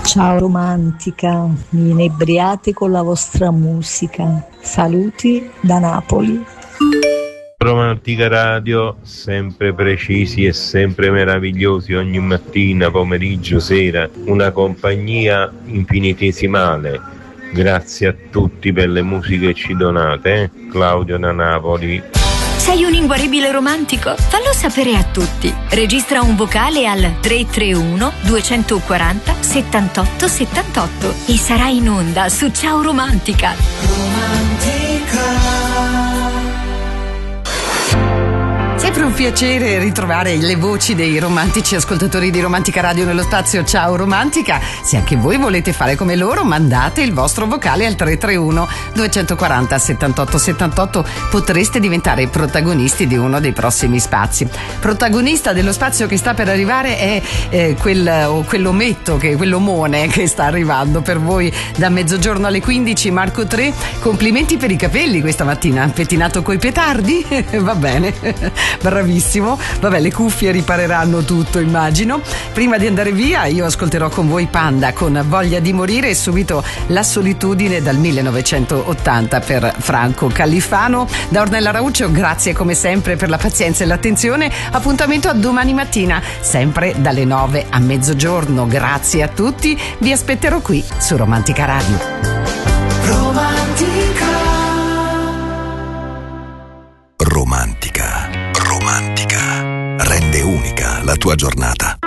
Ciao romantica, mi inebriate con la vostra musica. Saluti da Napoli. Romantica Radio, sempre precisi e sempre meravigliosi ogni mattina, pomeriggio, sera, una compagnia infinitesimale. Grazie a tutti per le musiche che ci donate, Claudio da Napoli. Sei un inguaribile romantico? Fallo sapere a tutti. Registra un vocale al 331 240 78 78 e sarai in onda su Ciao Romantica. Sempre un piacere ritrovare le voci dei romantici ascoltatori di Romantica Radio nello spazio Ciao Romantica. Se anche voi volete fare come loro, mandate il vostro vocale al 331 240 78 78. Potreste diventare protagonisti di uno dei prossimi spazi. Protagonista dello spazio che sta per arrivare è quell'ometto, quell'omone che sta arrivando per voi da mezzogiorno alle 15. Marco 3, complimenti per i capelli questa mattina, pettinato coi petardi? Va bene. Bravissimo. Vabbè, le cuffie ripareranno tutto, immagino. Prima di andare via io ascolterò con voi Panda con Voglia di morire e subito La solitudine dal 1980 per Franco Califano. Da Ornella Rauccio, grazie come sempre per la pazienza e l'attenzione. Appuntamento a domani mattina, sempre dalle 9 a mezzogiorno. Grazie a tutti, vi aspetterò qui su Romantica Radio. Romantica rende unica la tua giornata.